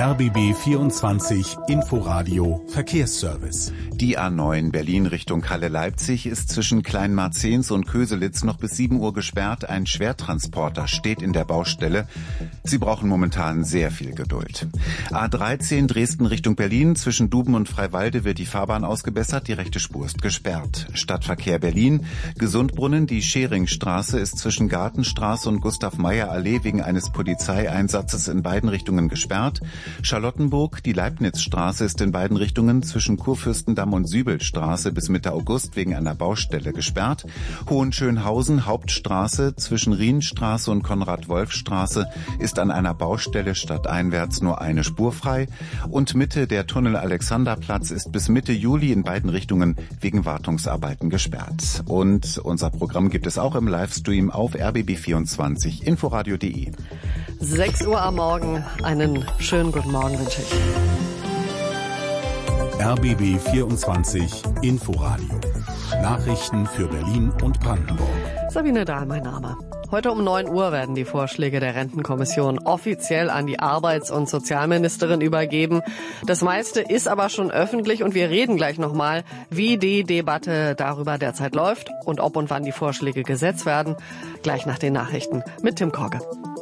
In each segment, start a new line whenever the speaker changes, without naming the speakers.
RBB 24 Inforadio Verkehrsservice.
Die A9 Berlin Richtung Halle-Leipzig ist zwischen Kleinmarzens und Köselitz noch bis 7 Uhr gesperrt. Ein Schwertransporter steht in der Baustelle. Sie brauchen momentan sehr viel Geduld. A13 Dresden Richtung Berlin. Zwischen Duben und Freiwalde wird die Fahrbahn ausgebessert. Die rechte Spur ist gesperrt. Stadtverkehr Berlin. Gesundbrunnen. Die Scheringstraße ist zwischen Gartenstraße und Gustav-Meyer-Allee wegen eines Polizeieinsatzes in beiden Richtungen gesperrt. Charlottenburg, die Leibnizstraße ist in beiden Richtungen zwischen Kurfürstendamm und Sübelstraße bis Mitte August wegen einer Baustelle gesperrt. Hohenschönhausen, Hauptstraße zwischen Rienstraße und Konrad-Wolf-Straße ist an einer Baustelle stadteinwärts nur eine Spur frei. Und Mitte der Tunnel Alexanderplatz ist bis Mitte Juli in beiden Richtungen wegen Wartungsarbeiten gesperrt. Und unser Programm gibt es auch im Livestream auf rbb24inforadio.de.
6 Uhr am Morgen. Einen schönen guten Morgen wünsche ich.
RBB 24 Inforadio. Nachrichten für Berlin und Brandenburg.
Sabine Dahl, mein Name. Heute um 9 Uhr werden die Vorschläge der Rentenkommission offiziell an die Arbeits- und Sozialministerin übergeben. Das meiste ist aber schon öffentlich und wir reden gleich nochmal, wie die Debatte darüber derzeit läuft und ob und wann die Vorschläge gesetzt werden. Gleich nach den Nachrichten mit Tim Korke.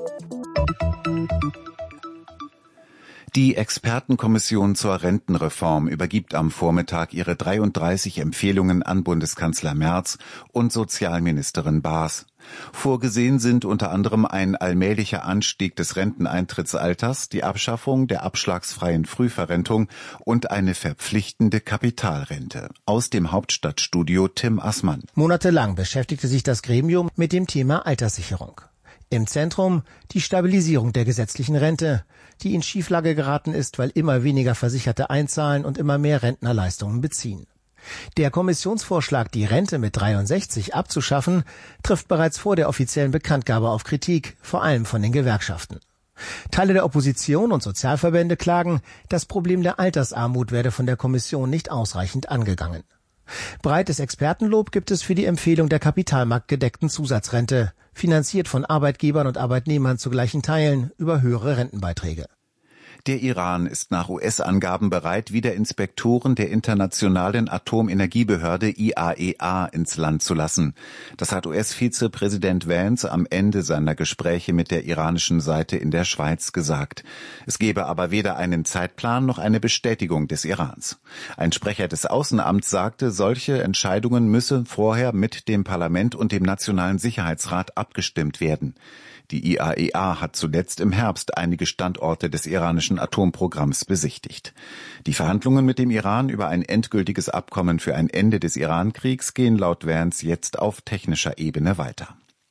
Die Expertenkommission zur Rentenreform übergibt am Vormittag ihre 33 Empfehlungen an Bundeskanzler Merz und Sozialministerin Baas. Vorgesehen sind unter anderem ein allmählicher Anstieg des Renteneintrittsalters, die Abschaffung der abschlagsfreien Frühverrentung und eine verpflichtende Kapitalrente. Aus dem Hauptstadtstudio Tim Assmann.
Monatelang beschäftigte sich das Gremium mit dem Thema Alterssicherung. Im Zentrum die Stabilisierung der gesetzlichen Rente, die in Schieflage geraten ist, weil immer weniger Versicherte einzahlen und immer mehr Rentner Leistungen beziehen. Der Kommissionsvorschlag, die Rente mit 63 abzuschaffen, trifft bereits vor der offiziellen Bekanntgabe auf Kritik, vor allem von den Gewerkschaften. Teile der Opposition und Sozialverbände klagen, das Problem der Altersarmut werde von der Kommission nicht ausreichend angegangen. Breites Expertenlob gibt es für die Empfehlung der kapitalmarktgedeckten Zusatzrente, finanziert von Arbeitgebern und Arbeitnehmern zu gleichen Teilen über höhere Rentenbeiträge.
Der Iran ist nach US-Angaben bereit, wieder Inspektoren der Internationalen Atomenergiebehörde IAEA ins Land zu lassen. Das hat US-Vizepräsident Vance am Ende seiner Gespräche mit der iranischen Seite in der Schweiz gesagt. Es gebe aber weder einen Zeitplan noch eine Bestätigung des Irans. Ein Sprecher des Außenamts sagte, solche Entscheidungen müsse vorher mit dem Parlament und dem Nationalen Sicherheitsrat abgestimmt werden. Die IAEA hat zuletzt im Herbst einige Standorte des iranischen Atomprogramms besichtigt. Die Verhandlungen mit dem Iran über ein endgültiges Abkommen für ein Ende des Irankriegs gehen laut Vance jetzt auf technischer Ebene weiter.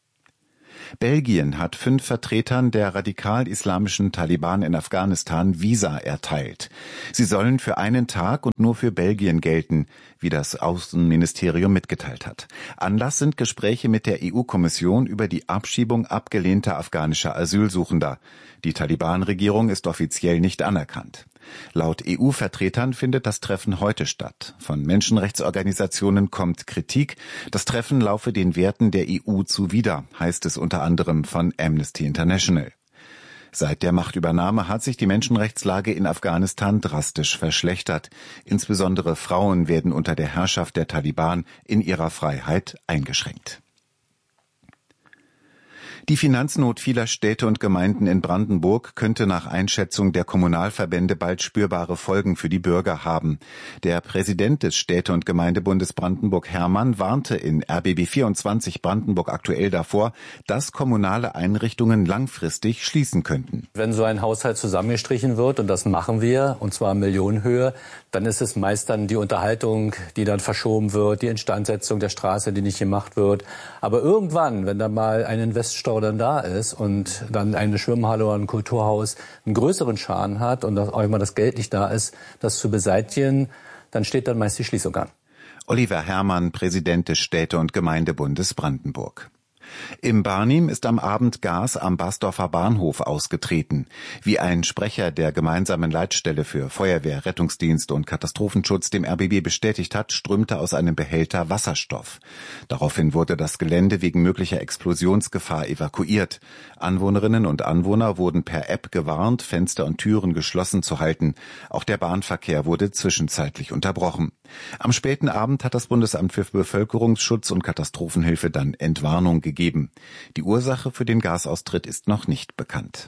Belgien hat 5 Vertretern der radikal-islamischen Taliban in Afghanistan Visa erteilt. Sie sollen für einen Tag und nur für Belgien gelten, wie das Außenministerium mitgeteilt hat. Anlass sind Gespräche mit der EU-Kommission über die Abschiebung abgelehnter afghanischer Asylsuchender. Die Taliban-Regierung ist offiziell nicht anerkannt. Laut EU-Vertretern findet das Treffen heute statt. Von Menschenrechtsorganisationen kommt Kritik. Das Treffen laufe den Werten der EU zuwider, heißt es unter anderem von Amnesty International. Seit der Machtübernahme hat sich die Menschenrechtslage in Afghanistan drastisch verschlechtert. Insbesondere Frauen werden unter der Herrschaft der Taliban in ihrer Freiheit eingeschränkt. Die Finanznot vieler Städte und Gemeinden in Brandenburg könnte nach Einschätzung der Kommunalverbände bald spürbare Folgen für die Bürger haben. Der Präsident des Städte- und Gemeindebundes Brandenburg, Hermann, warnte in RBB 24 Brandenburg aktuell davor, dass kommunale Einrichtungen langfristig schließen könnten.
Wenn so ein Haushalt zusammengestrichen wird, und das machen wir, und zwar in Millionenhöhe, dann ist es meist dann die Unterhaltung, die dann verschoben wird, die Instandsetzung der Straße, die nicht gemacht wird. Aber irgendwann, wenn da mal ein Investstau dann da ist und dann eine Schwimmhalle oder ein Kulturhaus einen größeren Schaden hat und auch immer das Geld nicht da ist, das zu beseitigen, dann steht dann meist die Schließung an.
Oliver Herrmann, Präsident des Städte- und Gemeindebundes Brandenburg. Im Barnim ist am Abend Gas am Basdorfer Bahnhof ausgetreten. Wie ein Sprecher der gemeinsamen Leitstelle für Feuerwehr, Rettungsdienst und Katastrophenschutz dem RBB bestätigt hat, strömte aus einem Behälter Wasserstoff. Daraufhin wurde das Gelände wegen möglicher Explosionsgefahr evakuiert. Anwohnerinnen und Anwohner wurden per App gewarnt, Fenster und Türen geschlossen zu halten. Auch der Bahnverkehr wurde zwischenzeitlich unterbrochen. Am späten Abend hat das Bundesamt für Bevölkerungsschutz und Katastrophenhilfe dann Entwarnung gegeben. Die Ursache für den Gasaustritt ist noch nicht bekannt.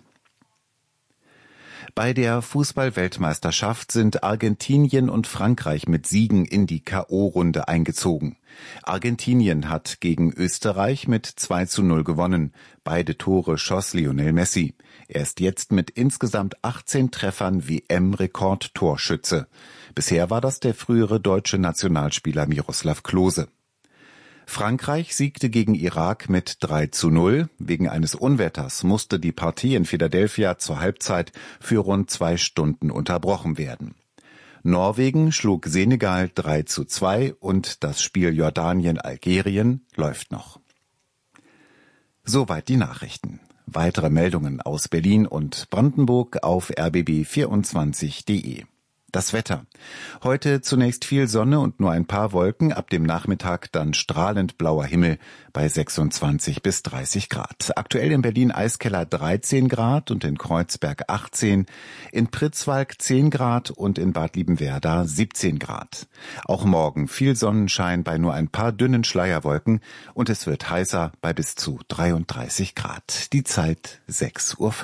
Bei der Fußball-Weltmeisterschaft sind Argentinien und Frankreich mit Siegen in die K.O.-Runde eingezogen. Argentinien hat gegen Österreich mit 2:0 gewonnen. Beide Tore schoss Lionel Messi. Er ist jetzt mit insgesamt 18 Treffern WM-Rekordtorschütze. Bisher war das der frühere deutsche Nationalspieler Miroslav Klose. Frankreich siegte gegen Irak mit 3:0. Wegen eines Unwetters musste die Partie in Philadelphia zur Halbzeit für rund 2 Stunden unterbrochen werden. Norwegen schlug Senegal 3:2 und das Spiel Jordanien-Algerien läuft noch. Soweit die Nachrichten. Weitere Meldungen aus Berlin und Brandenburg auf rbb24.de. Das Wetter. Heute zunächst viel Sonne und nur ein paar Wolken, ab dem Nachmittag dann strahlend blauer Himmel bei 26 bis 30 Grad. Aktuell in Berlin Eiskeller 13 Grad und in Kreuzberg 18, in Pritzwalk 10 Grad und in Bad Liebenwerda 17 Grad. Auch morgen viel Sonnenschein bei nur ein paar dünnen Schleierwolken und es wird heißer bei bis zu 33 Grad. Die Zeit 6:05 Uhr.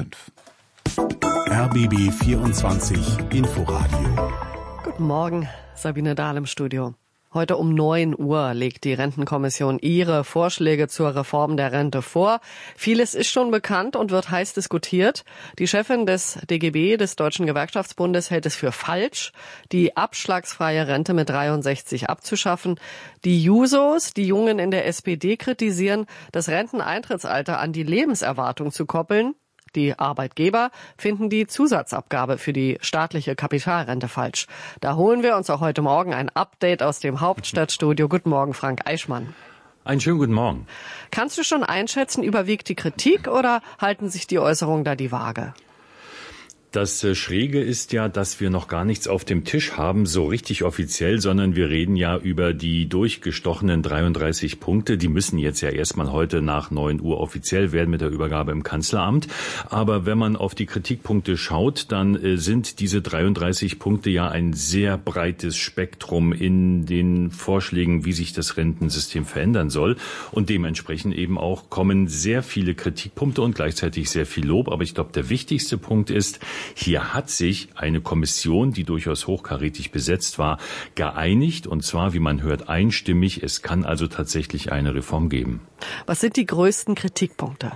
RBB 24 Inforadio.
Guten Morgen, Sabine Dahl im Studio. Heute um 9 Uhr legt die Rentenkommission ihre Vorschläge zur Reform der Rente vor. Vieles ist schon bekannt und wird heiß diskutiert. Die Chefin des DGB, des Deutschen Gewerkschaftsbundes, hält es für falsch, die abschlagsfreie Rente mit 63 abzuschaffen. Die Jusos, die Jungen in der SPD, kritisieren, das Renteneintrittsalter an die Lebenserwartung zu koppeln. Die Arbeitgeber finden die Zusatzabgabe für die staatliche Kapitalrente falsch. Da holen wir uns auch heute Morgen ein Update aus dem Hauptstadtstudio. Guten Morgen, Frank Eichmann.
Einen schönen guten Morgen.
Kannst du schon einschätzen, überwiegt die Kritik oder halten sich die Äußerungen da die Waage?
Das Schräge ist ja, dass wir noch gar nichts auf dem Tisch haben, so richtig offiziell, sondern wir reden ja über die durchgestochenen 33 Punkte. Die müssen jetzt ja erstmal heute nach 9 Uhr offiziell werden mit der Übergabe im Kanzleramt. Aber wenn man auf die Kritikpunkte schaut, dann sind diese 33 Punkte ja ein sehr breites Spektrum in den Vorschlägen, wie sich das Rentensystem verändern soll. Und dementsprechend eben auch kommen sehr viele Kritikpunkte und gleichzeitig sehr viel Lob. Aber ich glaube, der wichtigste Punkt ist, hier hat sich eine Kommission, die durchaus hochkarätig besetzt war, geeinigt, und zwar, wie man hört, einstimmig. Es kann also tatsächlich eine Reform geben.
Was sind die größten Kritikpunkte?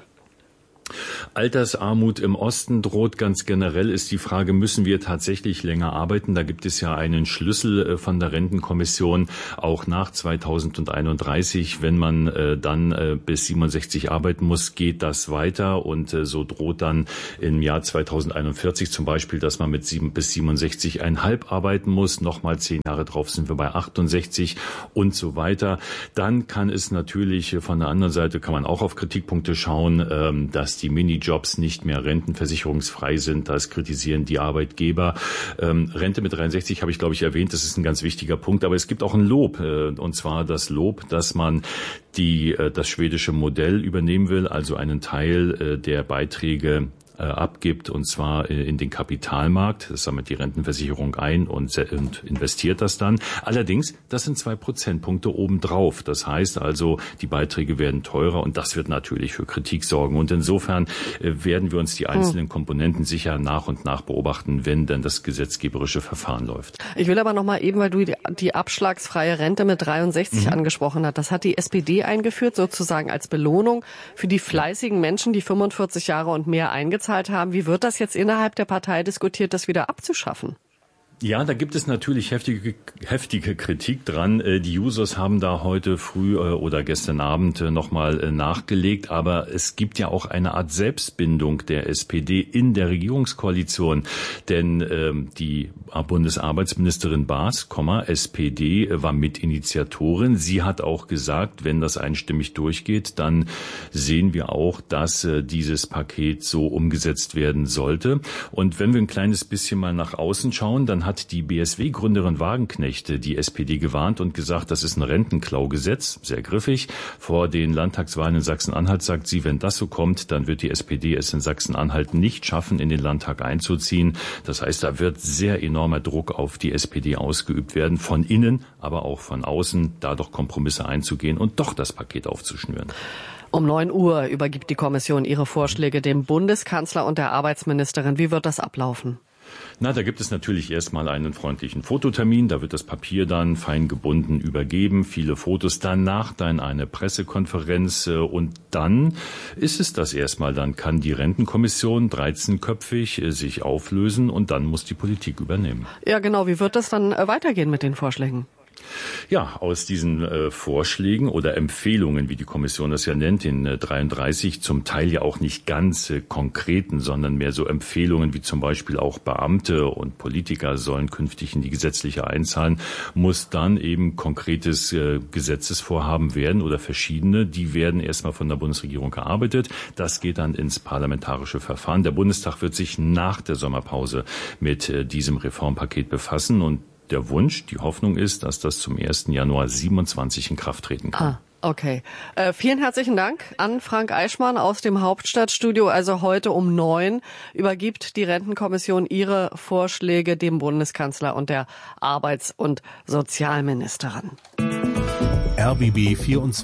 Altersarmut im Osten droht. Ganz generell ist die Frage, müssen wir tatsächlich länger arbeiten? Da gibt es ja einen Schlüssel von der Rentenkommission, auch nach 2031. Wenn man dann bis 67 arbeiten muss, geht das weiter. Und so droht dann im Jahr 2041 zum Beispiel, dass man mit 7 bis 67,5 arbeiten muss. Nochmal 10 Jahre drauf sind wir bei 68 und so weiter. Dann kann es natürlich von der anderen Seite, kann man auch auf Kritikpunkte schauen, dass die Minijobs nicht mehr rentenversicherungsfrei sind. Das kritisieren die Arbeitgeber. Rente mit 63 habe ich, glaube ich, erwähnt. Das ist ein ganz wichtiger Punkt. Aber es gibt auch ein Lob, und zwar das Lob, dass man das schwedische Modell übernehmen will, also einen Teil der Beiträge abgibt, und zwar in den Kapitalmarkt. Das sammelt die Rentenversicherung ein und investiert das dann. Allerdings, das sind 2 Prozentpunkte obendrauf. Das heißt also, die Beiträge werden teurer und das wird natürlich für Kritik sorgen. Und insofern werden wir uns die einzelnen Komponenten sicher nach und nach beobachten, wenn dann das gesetzgeberische Verfahren läuft.
Ich will aber noch mal eben, weil du die abschlagsfreie Rente mit 63 angesprochen hast. Das hat die SPD eingeführt, sozusagen als Belohnung für die fleißigen Menschen, die 45 Jahre und mehr eingezahlt haben. Wie wird das jetzt innerhalb der Partei diskutiert, das wieder abzuschaffen?
Ja, da gibt es natürlich heftige Kritik dran. Die Jusos haben da heute früh oder gestern Abend nochmal nachgelegt. Aber es gibt ja auch eine Art Selbstbindung der SPD in der Regierungskoalition. Denn die Bundesarbeitsministerin Baas, SPD, war Mitinitiatorin. Sie hat auch gesagt, wenn das einstimmig durchgeht, dann sehen wir auch, dass dieses Paket so umgesetzt werden sollte. Und wenn wir ein kleines bisschen mal nach außen schauen, dann hat die BSW-Gründerin Wagenknecht die SPD gewarnt und gesagt, das ist ein Rentenklaugesetz, sehr griffig. Vor den Landtagswahlen in Sachsen-Anhalt sagt sie, wenn das so kommt, dann wird die SPD es in Sachsen-Anhalt nicht schaffen, in den Landtag einzuziehen. Das heißt, da wird sehr enormer Druck auf die SPD ausgeübt werden, von innen, aber auch von außen, da doch Kompromisse einzugehen und doch das Paket aufzuschnüren.
Um 9 Uhr übergibt die Kommission ihre Vorschläge dem Bundeskanzler und der Arbeitsministerin. Wie wird das ablaufen?
Na, da gibt es natürlich erstmal einen freundlichen Fototermin. Da wird das Papier dann fein gebunden übergeben. Viele Fotos. Danach dann eine Pressekonferenz. Und dann ist es das erstmal. Dann kann die Rentenkommission 13-köpfig sich auflösen und dann muss die Politik übernehmen.
Ja, genau. Wie wird das dann weitergehen mit den Vorschlägen?
Ja, aus diesen Vorschlägen oder Empfehlungen, wie die Kommission das ja nennt, in 33 zum Teil ja auch nicht ganz konkreten, sondern mehr so Empfehlungen wie zum Beispiel auch Beamte und Politiker sollen künftig in die gesetzliche einzahlen, muss dann eben konkretes Gesetzesvorhaben werden oder verschiedene. Die werden erstmal von der Bundesregierung erarbeitet. Das geht dann ins parlamentarische Verfahren. Der Bundestag wird sich nach der Sommerpause mit diesem Reformpaket befassen und der Wunsch, die Hoffnung ist, dass das zum 1. Januar 27 in Kraft treten kann.
Okay. Vielen herzlichen Dank an Frank Eichmann aus dem Hauptstadtstudio. Also heute um 9 übergibt die Rentenkommission ihre Vorschläge dem Bundeskanzler und der Arbeits- und Sozialministerin.
RBB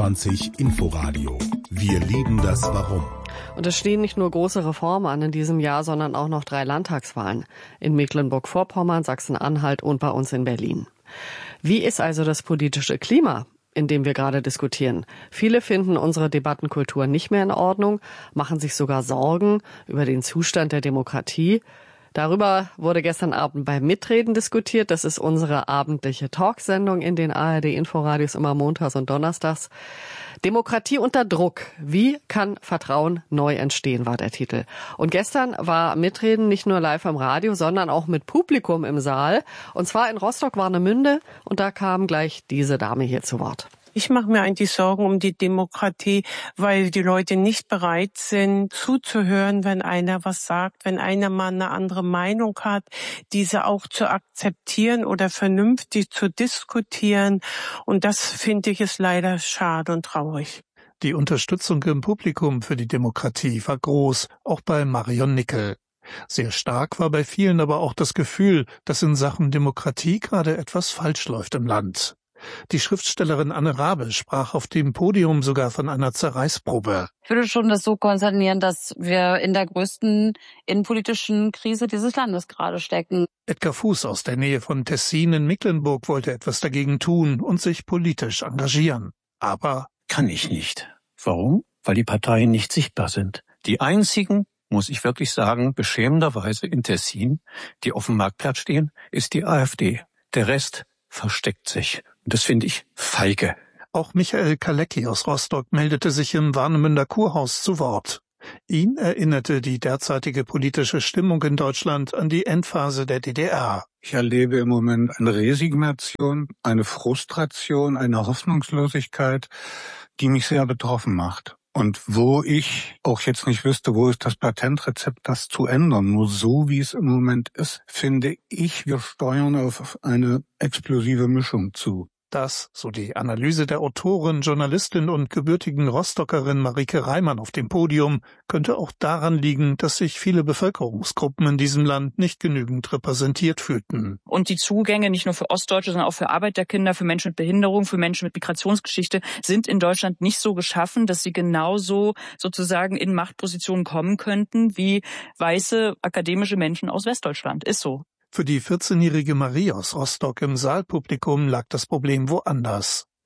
24 Inforadio. Wir lieben das Warum.
Und es stehen nicht nur große Reformen an in diesem Jahr, sondern auch noch 3 Landtagswahlen. In Mecklenburg-Vorpommern, Sachsen-Anhalt und bei uns in Berlin. Wie ist also das politische Klima, in dem wir gerade diskutieren? Viele finden unsere Debattenkultur nicht mehr in Ordnung, machen sich sogar Sorgen über den Zustand der Demokratie. Darüber wurde gestern Abend beim Mitreden diskutiert. Das ist unsere abendliche Talksendung in den ARD-Inforadios immer montags und donnerstags. Demokratie unter Druck. Wie kann Vertrauen neu entstehen, war der Titel. Und gestern war Mitreden nicht nur live am Radio, sondern auch mit Publikum im Saal. Und zwar in Rostock-Warnemünde. Und da kam gleich diese Dame hier zu Wort.
Ich mache mir eigentlich Sorgen um die Demokratie, weil die Leute nicht bereit sind, zuzuhören, wenn einer was sagt, wenn einer mal eine andere Meinung hat, diese auch zu akzeptieren oder vernünftig zu diskutieren. Und das finde ich ist leider schade und traurig.
Die Unterstützung im Publikum für die Demokratie war groß, auch bei Marion Nickel. Sehr stark war bei vielen aber auch das Gefühl, dass in Sachen Demokratie gerade etwas falsch läuft im Land. Die Schriftstellerin Anne Rabe sprach auf dem Podium sogar von einer Zerreißprobe.
Ich würde schon das so konstatieren, dass wir in der größten innenpolitischen Krise dieses Landes gerade stecken.
Edgar Fuß aus der Nähe von Tessin in Mecklenburg wollte etwas dagegen tun und sich politisch engagieren. Aber
kann ich nicht. Warum? Weil die Parteien nicht sichtbar sind. Die einzigen, muss ich wirklich sagen, beschämenderweise in Tessin, die auf dem Marktplatz stehen, ist die AfD. Der Rest versteckt sich. Das finde ich feige.
Auch Michael Kalecki aus Rostock meldete sich im Warnemünder Kurhaus zu Wort. Ihn erinnerte die derzeitige politische Stimmung in Deutschland an die Endphase der DDR.
Ich erlebe im Moment eine Resignation, eine Frustration, eine Hoffnungslosigkeit, die mich sehr betroffen macht. Und wo ich auch jetzt nicht wüsste, wo ist das Patentrezept, das zu ändern. Nur so, wie es im Moment ist, finde ich, wir steuern auf eine explosive Mischung zu.
Das, so die Analyse der Autorin, Journalistin und gebürtigen Rostockerin Marike Reimann auf dem Podium, könnte auch daran liegen, dass sich viele Bevölkerungsgruppen in diesem Land nicht genügend repräsentiert fühlten.
Und die Zugänge nicht nur für Ostdeutsche, sondern auch für Arbeiterkinder, für Menschen mit Behinderung, für Menschen mit Migrationsgeschichte sind in Deutschland nicht so geschaffen, dass sie genauso sozusagen in Machtpositionen kommen könnten wie weiße akademische Menschen aus Westdeutschland. Ist so.
Für die 14-jährige Marie aus Rostock im Saalpublikum lag das Problem woanders.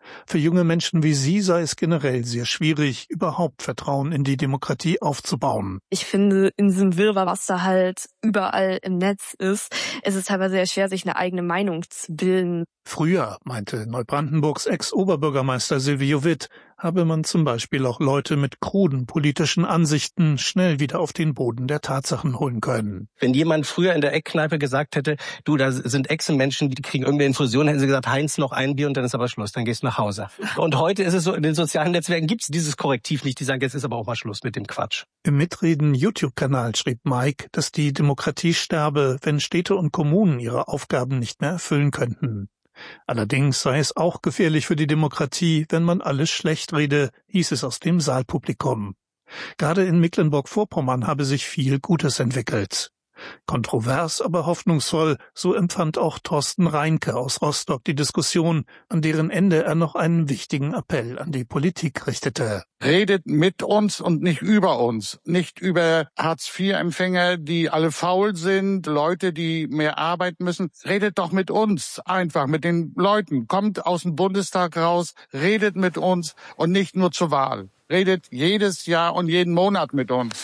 Für junge Menschen wie sie sei es generell sehr schwierig, überhaupt Vertrauen in die Demokratie aufzubauen.
Ich finde, in diesem Wirrwarr, was da halt überall im Netz ist, es ist teilweise sehr schwer, sich eine eigene Meinung zu bilden.
Früher, meinte Neubrandenburgs Ex-Oberbürgermeister Silvio Witt, habe man zum Beispiel auch Leute mit kruden politischen Ansichten schnell wieder auf den Boden der Tatsachen holen können.
Wenn jemand früher in der Eckkneipe gesagt hätte, du, da sind Echsenmenschen, die kriegen irgendeine Infusion, hätten sie gesagt, Heinz, noch ein Bier und dann ist aber Schluss, dann gehst du nach Hause. Und heute ist es so, in den sozialen Netzwerken gibt es dieses Korrektiv nicht, die sagen, jetzt ist aber auch mal Schluss mit dem Quatsch.
Im Mitreden-YouTube-Kanal schrieb Mike, dass die Demokratie sterbe, wenn Städte und Kommunen ihre Aufgaben nicht mehr erfüllen könnten. Allerdings sei es auch gefährlich für die Demokratie, wenn man alles schlecht rede, hieß es aus dem Saalpublikum. Gerade in Mecklenburg-Vorpommern habe sich viel Gutes entwickelt. Kontrovers, aber hoffnungsvoll, so empfand auch Thorsten Reinke aus Rostock die Diskussion, an deren Ende er noch einen wichtigen Appell an die Politik richtete.
Redet mit uns und nicht über uns. Nicht über Hartz-IV-Empfänger, die alle faul sind, Leute, die mehr arbeiten müssen. Redet doch mit uns einfach, mit den Leuten. Kommt aus dem Bundestag raus, redet mit uns und nicht nur zur Wahl. Redet jedes Jahr und jeden Monat mit uns.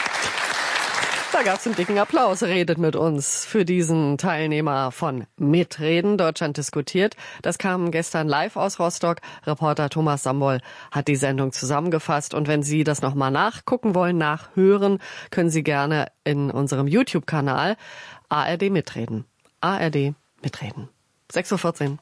Da gab's einen dicken Applaus, redet mit uns, für diesen Teilnehmer von Mitreden, Deutschland diskutiert. Das kam gestern live aus Rostock. Reporter Thomas Sambol hat die Sendung zusammengefasst. Und wenn Sie das nochmal nachgucken wollen, nachhören, können Sie gerne in unserem YouTube-Kanal ARD Mitreden. ARD Mitreden. 6:14 Uhr.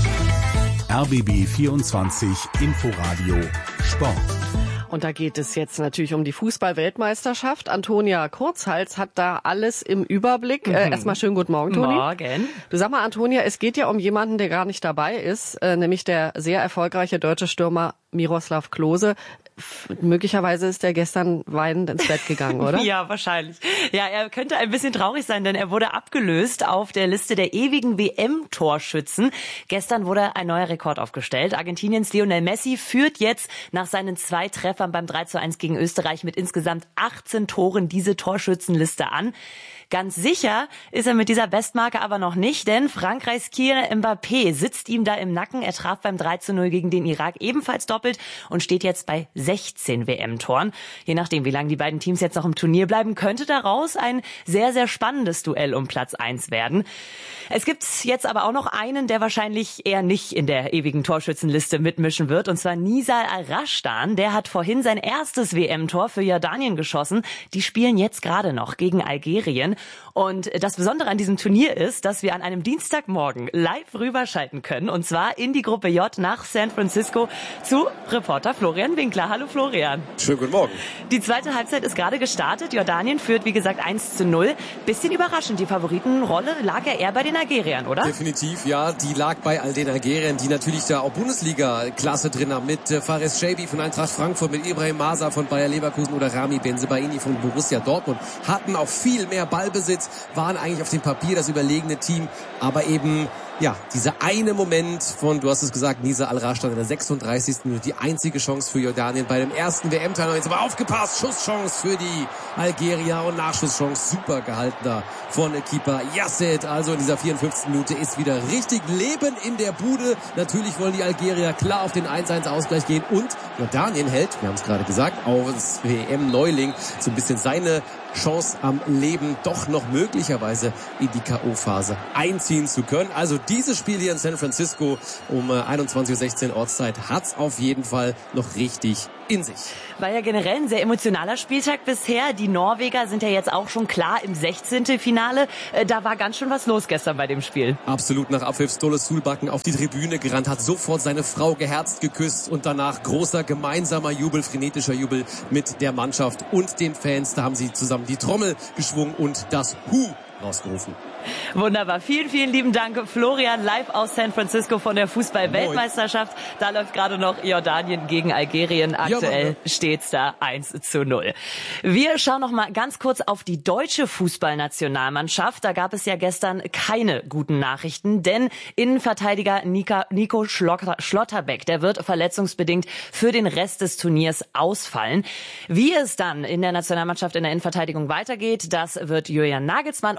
RBB 24 Inforadio Sport.
Und da geht es jetzt natürlich um die Fußball-Weltmeisterschaft. Antonia Kurzhals hat da alles im Überblick. Erstmal schönen guten Morgen, Toni.
Morgen.
Du, sag mal, Antonia, es geht ja um jemanden, der gar nicht dabei ist, nämlich der sehr erfolgreiche deutsche Stürmer Miroslav Klose. Möglicherweise ist er gestern weinend ins Bett gegangen, oder?
Ja, wahrscheinlich. Ja, er könnte ein bisschen traurig sein, denn er wurde abgelöst auf der Liste der ewigen WM-Torschützen. Gestern wurde ein neuer Rekord aufgestellt. Argentiniens Lionel Messi führt jetzt nach seinen 2 Treffern beim 3:1 gegen Österreich mit insgesamt 18 Toren diese Torschützenliste an. Ganz sicher ist er mit dieser Bestmarke aber noch nicht, denn Frankreichs Kylian Mbappé sitzt ihm da im Nacken. Er traf beim 3:0 gegen den Irak ebenfalls doppelt und steht jetzt bei 16 WM-Toren. Je nachdem, wie lange die beiden Teams jetzt noch im Turnier bleiben, könnte daraus ein sehr, sehr spannendes Duell um Platz 1 werden. Es gibt jetzt aber auch noch einen, der wahrscheinlich eher nicht in der ewigen Torschützenliste mitmischen wird, und zwar Nizar Al-Rashdan. Der hat vorhin sein erstes WM-Tor für Jordanien geschossen. Die spielen jetzt gerade noch gegen Algerien. Und das Besondere an diesem Turnier ist, dass wir an einem Dienstagmorgen live rüberschalten können, und zwar in die Gruppe J nach San Francisco zu Reporter Florian Winkler. Hallo Florian.
Schönen guten Morgen.
Die zweite Halbzeit ist gerade gestartet. Jordanien führt, wie gesagt, 1:0. Bisschen überraschend, die Favoritenrolle lag ja eher bei den Algeriern, oder?
Definitiv, ja. Die lag bei all den Algeriern, die natürlich da auch Bundesliga-Klasse drin haben. Mit Fares Shaibi von Eintracht Frankfurt, mit Ibrahim Masa von Bayer Leverkusen oder Rami Bensebaini von Borussia Dortmund. Hatten auch viel mehr Ballbesitz, waren eigentlich auf dem Papier das überlegene Team. Aber eben, ja, dieser eine Moment von, du hast es gesagt, Nizar Al-Rashdan in der 36. Minute, die einzige Chance für Jordanien bei dem ersten WM-Teil. Jetzt aber aufgepasst, Schusschance für die Algerier und Nachschusschance, super gehalten da von Keeper Yasset. Also in dieser 54. Minute ist wieder richtig Leben in der Bude. Natürlich wollen die Algerier klar auf den 1:1-Ausgleich gehen, und Jordanien hält, wir haben es gerade gesagt, aus WM-Neuling so ein bisschen seine Chance am Leben, doch noch möglicherweise in die K.O.-Phase einziehen zu können. Also dieses Spiel hier in San Francisco um 21:16 Uhr Ortszeit hat's auf jeden Fall noch richtig in sich.
War ja generell ein sehr emotionaler Spieltag bisher. Die Norweger sind ja jetzt auch schon klar im 16. Finale. Da war ganz schön was los gestern bei dem Spiel.
Absolut, nach Abpfiff Ståle Solbakken auf die Tribüne gerannt, hat sofort seine Frau geherzt geküsst und danach großer gemeinsamer Jubel, frenetischer Jubel mit der Mannschaft und den Fans. Da haben sie zusammen die Trommel geschwungen und das Hu rausgerufen.
Wunderbar. Vielen, vielen lieben Dank, Florian, live aus San Francisco von der Fußball-Weltmeisterschaft. Da läuft gerade noch Jordanien gegen Algerien. Aktuell steht's da 1:0. Wir schauen noch mal ganz kurz auf die deutsche Fußballnationalmannschaft. Da gab es ja gestern keine guten Nachrichten, denn Innenverteidiger Nico Schlotterbeck, der wird verletzungsbedingt für den Rest des Turniers ausfallen. Wie es dann in der Nationalmannschaft in der Innenverteidigung weitergeht, das wird Julian Nagelsmann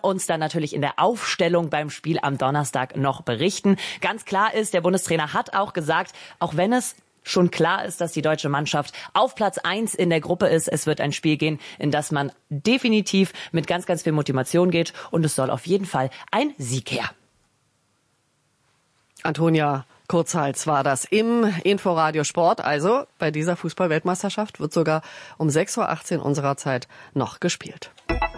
uns dann natürlich in der Aufstellung beim Spiel am Donnerstag noch berichten. Ganz klar ist, der Bundestrainer hat auch gesagt, auch wenn es schon klar ist, dass die deutsche Mannschaft auf Platz 1 in der Gruppe ist. Es wird ein Spiel gehen, in das man definitiv mit ganz, ganz viel Motivation geht. Und es soll auf jeden Fall ein Sieg her.
Antonia Kurzhals war das im Inforadio Sport. Also bei dieser Fußball-Weltmeisterschaft wird sogar um 6.18 Uhr unserer Zeit noch gespielt.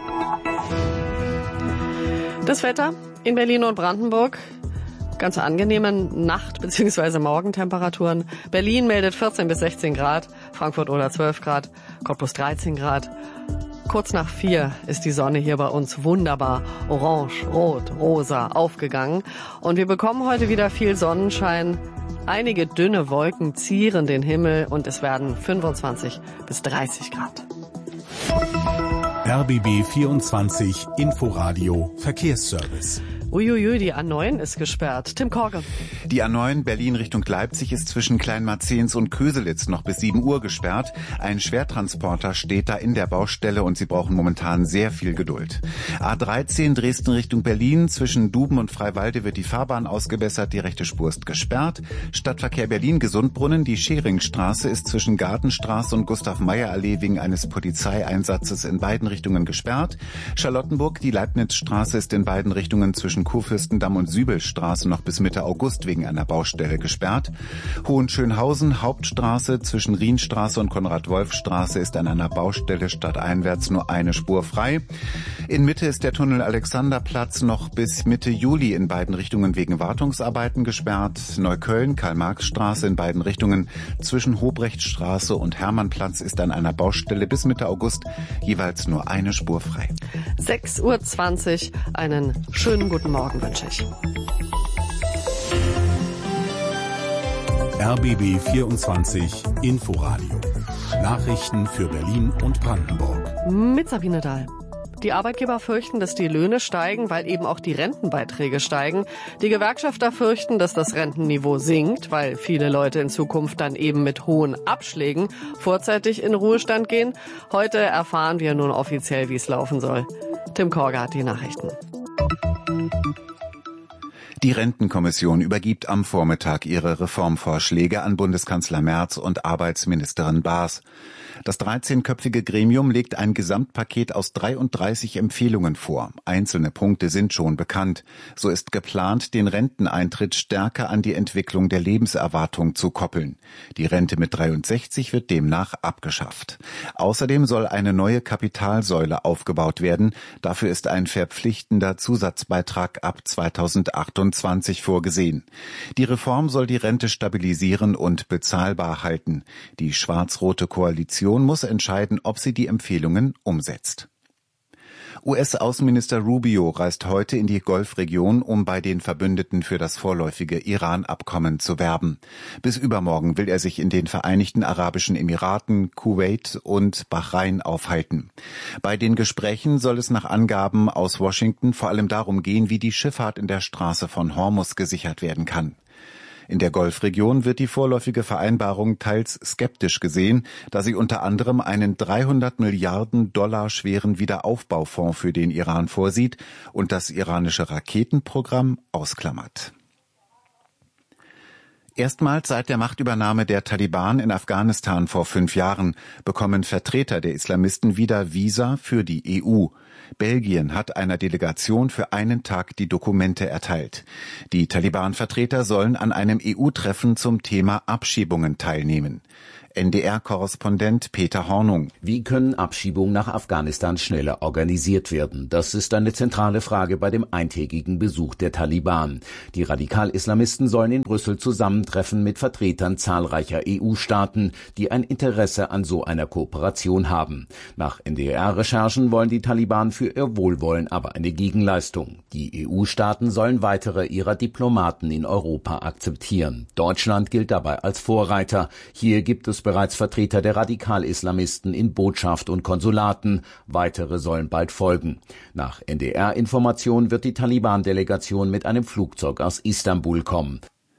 Das Wetter in Berlin und Brandenburg. Ganz angenehme Nacht- bzw. Morgentemperaturen. Berlin meldet 14 bis 16 Grad, Frankfurt oder 12 Grad, Cottbus 13 Grad. Kurz nach 4 ist die Sonne hier bei uns wunderbar orange, rot, rosa aufgegangen. Und wir bekommen heute wieder viel Sonnenschein. Einige dünne Wolken zieren den Himmel und es werden 25 bis 30 Grad.
RBB 24 Inforadio Verkehrsservice.
Uiuiui, die A9 ist gesperrt. Tim Korge.
Die A9 Berlin Richtung Leipzig ist zwischen Kleinmarzens und Köselitz noch bis 7 Uhr gesperrt. Ein Schwertransporter steht da in der Baustelle und Sie brauchen momentan sehr viel Geduld. A13 Dresden Richtung Berlin. Zwischen Duben und Freiwalde wird die Fahrbahn ausgebessert. Die rechte Spur ist gesperrt. Stadtverkehr Berlin Gesundbrunnen. Die Scheringstraße ist zwischen Gartenstraße und Gustav-Meyer-Allee wegen eines Polizeieinsatzes in beiden Richtungen gesperrt. Charlottenburg, die Leibnizstraße ist in beiden Richtungen zwischen Kurfürstendamm und Sübelstraße noch bis Mitte August wegen einer Baustelle gesperrt. Hohenschönhausen, Hauptstraße zwischen Rienstraße und Konrad-Wolf-Straße ist an einer Baustelle stadteinwärts nur eine Spur frei. In Mitte ist der Tunnel Alexanderplatz noch bis Mitte Juli in beiden Richtungen wegen Wartungsarbeiten gesperrt. Neukölln, Karl-Marx-Straße in beiden Richtungen zwischen Hobrechtstraße und Hermannplatz ist an einer Baustelle bis Mitte August jeweils nur eine Spur frei.
6.20 Uhr, einen schönen guten Morgen wünsche ich.
RBB 24 Inforadio. Nachrichten für Berlin und Brandenburg.
Mit Sabine Dahl. Die Arbeitgeber fürchten, dass die Löhne steigen, weil eben auch die Rentenbeiträge steigen. Die Gewerkschafter fürchten, dass das Rentenniveau sinkt, weil viele Leute in Zukunft dann eben mit hohen Abschlägen vorzeitig in Ruhestand gehen. Heute erfahren wir nun offiziell, wie es laufen soll. Tim Korge hat die Nachrichten.
Die Rentenkommission übergibt am Vormittag ihre Reformvorschläge an Bundeskanzler Merz und Arbeitsministerin Baas. Das 13-köpfige Gremium legt ein Gesamtpaket aus 33 Empfehlungen vor. Einzelne Punkte sind schon bekannt. So ist geplant, den Renteneintritt stärker an die Entwicklung der Lebenserwartung zu koppeln. Die Rente mit 63 wird demnach abgeschafft. Außerdem soll eine neue Kapitalsäule aufgebaut werden. Dafür ist ein verpflichtender Zusatzbeitrag ab 2028 vorgesehen. Die Reform soll die Rente stabilisieren und bezahlbar halten. Die schwarz-rote Koalition muss entscheiden, ob sie die Empfehlungen umsetzt. US-Außenminister Rubio reist heute in die Golfregion, um bei den Verbündeten für das vorläufige Iran-Abkommen zu werben. Bis übermorgen will er sich in den Vereinigten Arabischen Emiraten, Kuwait und Bahrain aufhalten. Bei den Gesprächen soll es nach Angaben aus Washington vor allem darum gehen, wie die Schifffahrt in der Straße von Hormuz gesichert werden kann. In der Golfregion wird die vorläufige Vereinbarung teils skeptisch gesehen, da sie unter anderem einen 300 Milliarden Dollar schweren Wiederaufbaufonds für den Iran vorsieht und das iranische Raketenprogramm ausklammert. Erstmals seit der Machtübernahme der Taliban in Afghanistan vor 5 Jahren bekommen Vertreter der Islamisten wieder Visa für die EU. Belgien hat einer Delegation für einen Tag die Dokumente erteilt. Die Taliban-Vertreter sollen an einem EU-Treffen zum Thema Abschiebungen teilnehmen. NDR-Korrespondent Peter Hornung.
Wie können Abschiebungen nach Afghanistan schneller organisiert werden? Das ist eine zentrale Frage bei dem eintägigen Besuch der Taliban. Die Radikal-Islamisten sollen in Brüssel zusammentreffen mit Vertretern zahlreicher EU-Staaten, die ein Interesse an so einer Kooperation haben. Nach NDR-Recherchen wollen die Taliban für ihr Wohlwollen aber eine Gegenleistung. Die EU-Staaten sollen weitere ihrer Diplomaten in Europa akzeptieren. Deutschland gilt dabei als Vorreiter. Hier gibt es bereits Vertreter der Radikal-Islamisten in Botschaft und Konsulaten. Weitere sollen bald folgen. Nach NDR-Informationen wird die Taliban-Delegation mit einem Flugzeug aus Istanbul kommen.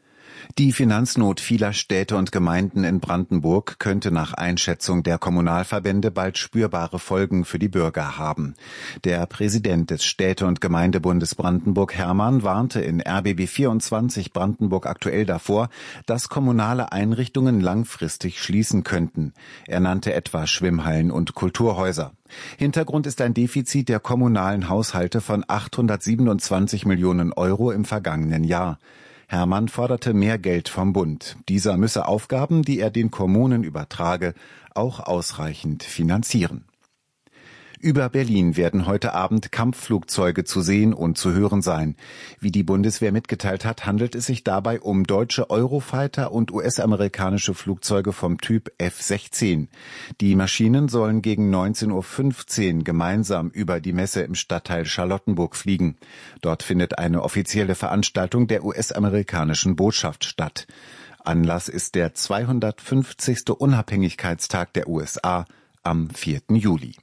Die Finanznot vieler Städte und Gemeinden in Brandenburg könnte nach Einschätzung der Kommunalverbände bald spürbare Folgen für die Bürger haben. Der Präsident des Städte- und Gemeindebundes Brandenburg, Hermann, warnte in RBB 24 Brandenburg aktuell davor, dass kommunale Einrichtungen langfristig schließen könnten. Er nannte etwa Schwimmhallen und Kulturhäuser. Hintergrund ist ein Defizit der kommunalen Haushalte von 827 Millionen Euro im vergangenen Jahr. Hermann forderte mehr Geld vom Bund. Dieser müsse Aufgaben, die er den Kommunen übertrage, auch ausreichend finanzieren. Über Berlin werden heute Abend Kampfflugzeuge zu sehen und zu hören sein. Wie die Bundeswehr mitgeteilt hat, handelt es sich dabei um deutsche Eurofighter und US-amerikanische Flugzeuge vom Typ F-16. Die Maschinen sollen gegen 19:15 Uhr gemeinsam über die Messe im Stadtteil Charlottenburg fliegen. Dort findet eine offizielle Veranstaltung der US-amerikanischen Botschaft statt. Anlass ist der 250. Unabhängigkeitstag der USA am 4. Juli.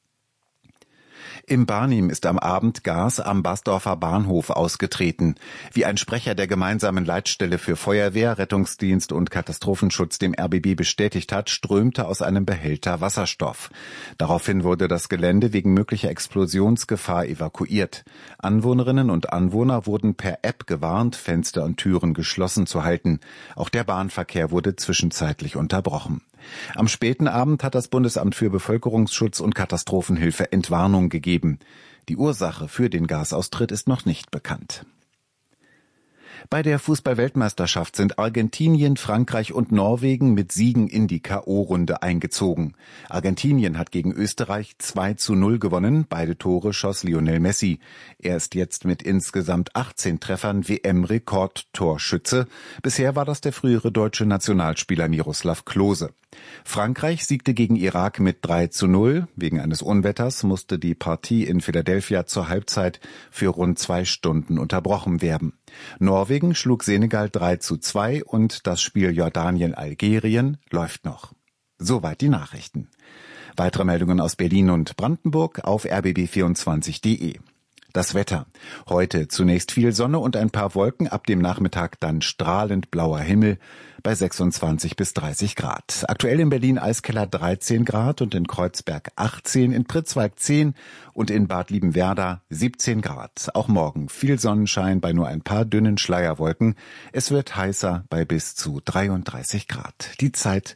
Im Barnim ist am Abend Gas am Basdorfer Bahnhof ausgetreten. Wie ein Sprecher der gemeinsamen Leitstelle für Feuerwehr, Rettungsdienst und Katastrophenschutz dem RBB bestätigt hat, strömte aus einem Behälter Wasserstoff. Daraufhin wurde das Gelände wegen möglicher Explosionsgefahr evakuiert. Anwohnerinnen und Anwohner wurden per App gewarnt, Fenster und Türen geschlossen zu halten. Auch der Bahnverkehr wurde zwischenzeitlich unterbrochen. Am späten Abend hat das Bundesamt für Bevölkerungsschutz und Katastrophenhilfe Entwarnung gegeben. Die Ursache für den Gasaustritt ist noch nicht bekannt. Bei der Fußball-Weltmeisterschaft sind Argentinien, Frankreich und Norwegen mit Siegen in die K.O.-Runde eingezogen. Argentinien hat gegen Österreich 2:0 gewonnen. Beide Tore schoss Lionel Messi. Er ist jetzt mit insgesamt 18 Treffern WM-Rekordtorschütze. Bisher war das der frühere deutsche Nationalspieler Miroslav Klose. Frankreich siegte gegen Irak mit 3:0. Wegen eines Unwetters musste die Partie in Philadelphia zur Halbzeit für rund 2 Stunden unterbrochen werden. Norwegen schlug Senegal 3:2 und das Spiel Jordanien-Algerien läuft noch. Soweit die Nachrichten. Weitere Meldungen aus Berlin und Brandenburg auf rbb24.de. Das Wetter. Heute zunächst viel Sonne und ein paar Wolken, ab dem Nachmittag dann strahlend blauer Himmel bei 26 bis 30 Grad. Aktuell in Berlin-Eiskeller 13 Grad und in Kreuzberg 18, in Pritzwalk 10 und in Bad Liebenwerda 17 Grad. Auch morgen viel Sonnenschein bei nur ein paar dünnen Schleierwolken. Es wird heißer bei bis zu 33 Grad. Die Zeit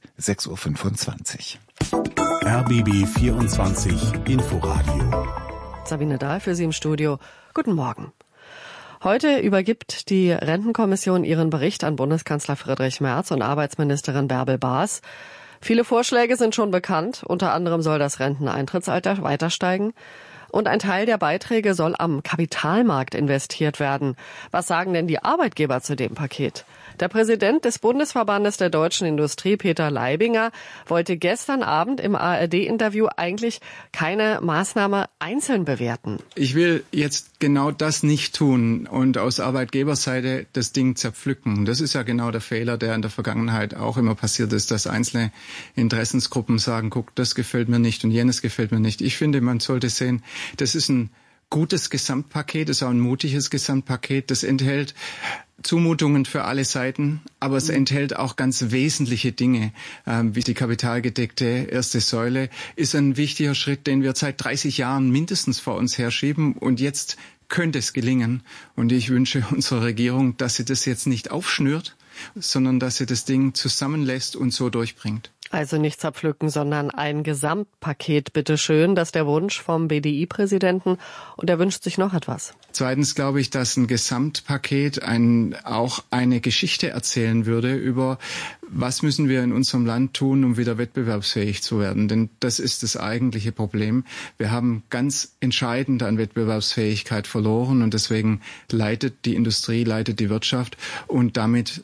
6:25 Uhr.
RBB 24 Inforadio.
Sabine Dahl für Sie im Studio. Guten Morgen. Heute übergibt die Rentenkommission ihren Bericht an Bundeskanzler Friedrich Merz und Arbeitsministerin Bärbel Baas. Viele Vorschläge sind schon bekannt. Unter anderem soll das Renteneintrittsalter weiter steigen. Und ein Teil der Beiträge soll am Kapitalmarkt investiert werden. Was sagen denn die Arbeitgeber zu dem Paket? Der Präsident des Bundesverbandes der deutschen Industrie, Peter Leibinger, wollte gestern Abend im ARD-Interview eigentlich keine Maßnahme einzeln bewerten.
Ich will jetzt genau das nicht tun und aus Arbeitgeberseite das Ding zerpflücken. Das ist ja genau der Fehler, der in der Vergangenheit auch immer passiert ist, dass einzelne Interessensgruppen sagen, guck, das gefällt mir nicht und jenes gefällt mir nicht. Ich finde, man sollte sehen, das ist ein gutes Gesamtpaket, das ist auch ein mutiges Gesamtpaket, das enthält Zumutungen für alle Seiten, aber es enthält auch ganz wesentliche Dinge, wie die kapitalgedeckte erste Säule, ist ein wichtiger Schritt, den wir seit 30 Jahren mindestens vor uns herschieben und jetzt könnte es gelingen. Und ich wünsche unserer Regierung, dass sie das jetzt nicht aufschnürt, sondern dass sie das Ding zusammenlässt und so durchbringt.
Also nicht zerpflücken, sondern ein Gesamtpaket, bitteschön. Das ist der Wunsch vom BDI-Präsidenten. Und er wünscht sich noch etwas.
Zweitens glaube ich, dass ein Gesamtpaket auch eine Geschichte erzählen würde über, was müssen wir in unserem Land tun, um wieder wettbewerbsfähig zu werden. Denn das ist das eigentliche Problem. Wir haben ganz entscheidend an Wettbewerbsfähigkeit verloren und deswegen leidet die Industrie, leidet die Wirtschaft und damit